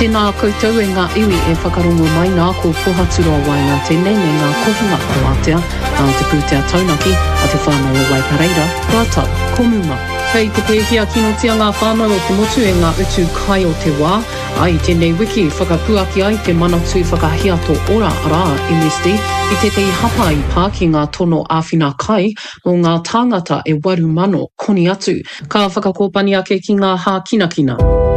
Tēnā koutou e ngā iwi e whakarongo mai nā ko pohatura wai ngā tēnei me ngā kohinga o Aotea, a te pūtea taunaki, a te whānau o Waipareira, rātau, ko Muma. Kei te pēhia kinotia ngā whānau o te motu e ngā utu kai o te wā, ai tēnei wiki whakapuaki ai te manatu whakahiato ora ara MSD, i te tei hapa i pā ki ngā tono āwhina kai o ngā tāngata e 8,000 koni atu, ka whakakōpani ake ki ngā hā kinakina.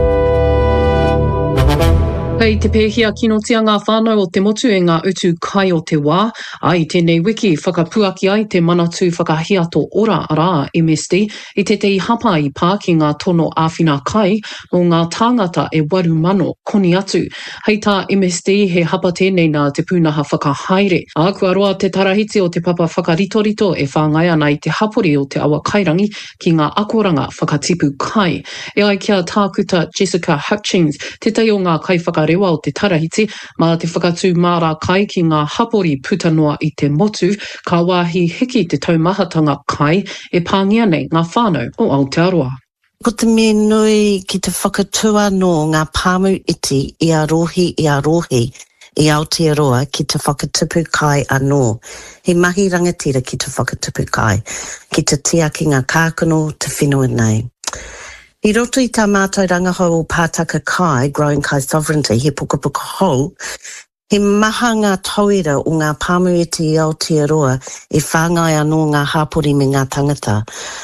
Kei te pēhia kinotia ngā whānau o te motu e ngā utu kai o te wā, ai tēnei wiki whakapuaki ai te manatu whakahiato ora ara MSD, i te tei hapa i pā ki ngā tono āwhina kai o ngā tāngata e 8,000 koni atu. Hei tā MSD he hapa tēnei nā te pūnaha whakahaere. A kua roa te tarahiti o te papa whakaritorito e whāngai ana i te hapori o te awa kairangi ki ngā akoranga whakatipu kai. E ai kia tākuta Jessica Hutchings, te tei o ngā kai whakarewa o te tarahiti, mā te whakatū mārā kai ki ngā hapori putanoa i te motu, ka wāhi hiki te taumahatanga kai e pāngia nei ngā whānau o Aotearoa. Ko te me nui ki te whakatua no ngā pāmu iti i a rohi i Aotearoa ki te whakatipu kai anō. He mahi rangatira ki te whakatipu kai, ki te tia ki ngā kākano te whenua nei. I roto i tā mātou rangahau o Pātaka Kai, Growing Kai Sovereignty, he pukapuka hou, he maha ngā tauira o ngā pāmuiti i Aotearoa e whāngai anō ngā hapori me ngā tangata.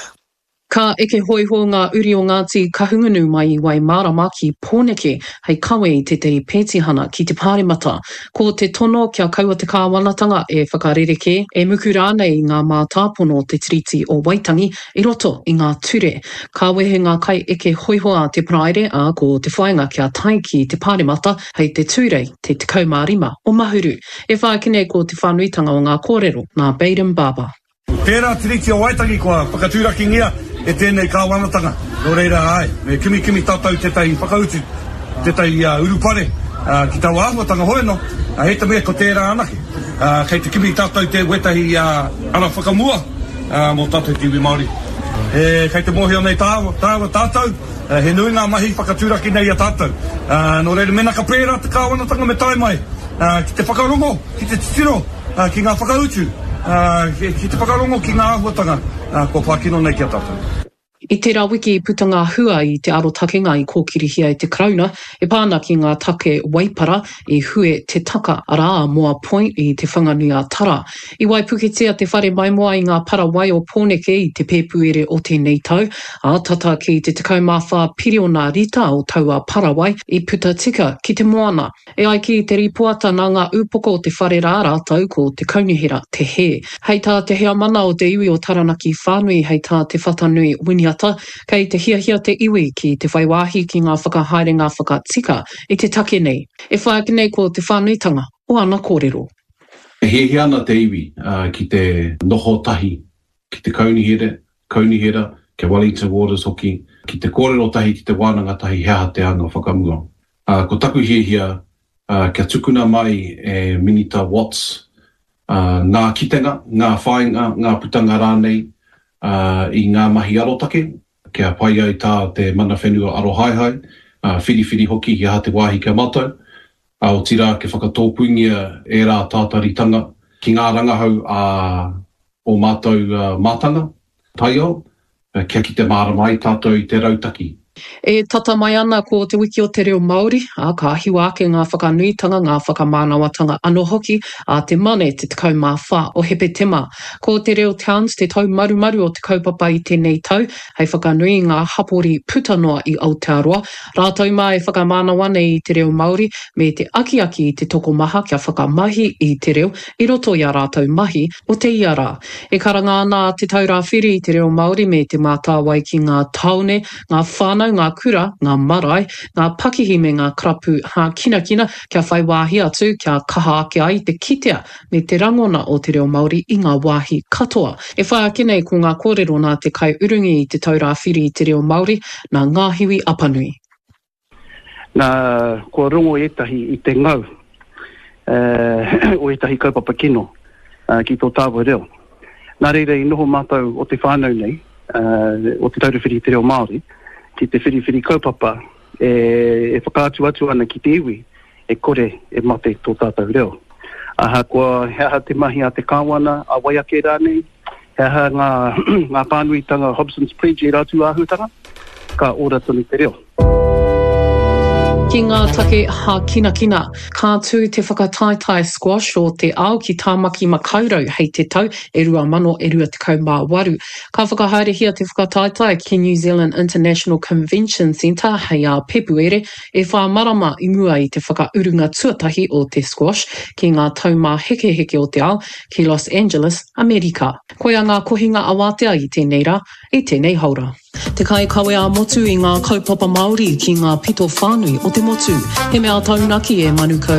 Ka eke hoiho ngā uri o Ngāti Kahungunu mai i wai marama ki Pōneke hei kawe i te tei pētihana ki te pāremata. Ko te tono kia kaua te kāwanatanga e whakarereke e muku rānei ngā mātāpono te tiriti o Waitangi i roto i ngā ture. Ka wehe ngā kai eke hoiho a te praere a ko te whainga kia tai ki te pāremata hei te tūrei te 15 o Mahuru. E whaakine ko te whanuitanga o ngā kōrero, ngā Baden Baba. Tērā tiriti o Waitangi kua whakatūraki ngia e tēnei kāwanatanga. Nō reira ai, me kimi tātou te tai whakautu, te tai urupare, ki tau āhuatanga hoeno, he te mea ko tērā anake. Kei te kimi tātou te wetahi ara whakamua, mō tātou te iwi Māori. Kei te mōhio nei tāua tātou, he nui ngā mahi whakatūraki nei a tātou. Nō reira mena ka pērā te kāwanatanga me tai mai, ki te whakarongo, ki te titiro, ki ngā whakautu. Ki te whakarongo ki ngā āhuatanga, ko whakino nei kia tātou. I tērā wiki putanga hua i te aro takenga i kōkirihia i te krauna, e pāna ki ngā take waipara i hue te taka ara moa point i te whanganui a tara. I waipuketia te whare mai moa i ngā para wai o Pōneke i te pēpuere o tēnei tau, a tata ki te 14 piriona rita o taua parawai i puta tika ki te moana. E ai ki te ripuata nā ngā upoko o te whare rā rātau ko te kaunihira te he. Hei tā te hea mana o te iwi o Taranaki whānui, hei tā te whatanui Winiata, kei te hiahia te iwi ki te whaiwahi ki ngā whakahaere ngā whakatika i te take nei. E whaake nei ko te whānuitanga o ana kōrero. E hiahia ana te iwi ki te noho tahi, ki te kaunihira, ke Wellington Waters hoki, ki te kōrero tahi, ki te wānanga tahi hea te anga whakamua. Ko taku hiahia, kia tukuna mai e Minita Watts, ngā kitenga, ngā whainga, ngā putanga rānei, i ngā mahi arotake, kia pai ai tā te mana whenua arohaihai, whiri hoki ki ha te wāhi kia mātou, o tira ke whakatōpuingia e rā tātaritanga ki ngā rangahau o mātou mātanga, tai au, kia ki te māramai tātou i te rautaki. E tata mai ana ko te wiki o te reo Māori, ka hiwa ake ngā whakanuitanga, ngā whakamānawatanga anō hoki, te mane te 14 o Hepetema. Ko te reo Towns, te tau marumaru o te kaupapa i tēnei tau, hei whakanui ngā hapori putanoa i Aotearoa. Rātau mai e whakamānawane i te reo Māori, me te aki i te toko maha kia whakamahi i te reo, i roto i a rātau mahi o te iara. E karanga ana te taurāwhiri i te reo Māori me te mātāwai ki ngā taone, ngā whānau, ngā kura, ngā marae, ngā pakihi me ngā karapu hā kinakina kia whai wāhi atu kia kaha ake ai te kitea me te rangona o te reo Māori i ngā wāhi katoa. E whai ake nei ko ngā kōrero nā te kai urungi i te taurāwhiri i te reo Māori nā Ngāhiwi Apanui. Nā kua rongo etahi i te ngau o etahi kaupapa kino ki tō tāua reo. Nā reira i noho mātou o te whānau nei, o te taurāwhiri i te reo Māori, ki te whiriwhiri kaupapa e whakaatu atu ana ki te iwi, e kore e mate tō tātou reo. Aha kua hea te mahi a te kāwana a waiake rānei, hea ngā pānuitanga Hobson's Bridge e rātu āhutanga, ka ora tonu te reo. Ki ngā take ha kina, kā tū te whakataitai squash o te ao ki tāmaki makaurau hei te tau e rua mano e rua tekau mā waru. Ka whakahaerehia te whakataitai ki New Zealand International Convention Centre hei a Pepuere e whāmarama ingoa I te whakaurunga tuatahi o te squash ki ngā taumā heke o te ao ki Los Angeles, Amerika. Koe a ngā kohinga awatea I tēnei rā, I tēnei haura. Te kai kawe a motu I ngā kaupapa Māori ki ngā pito whānui o te motu. He mea taunaki e manuka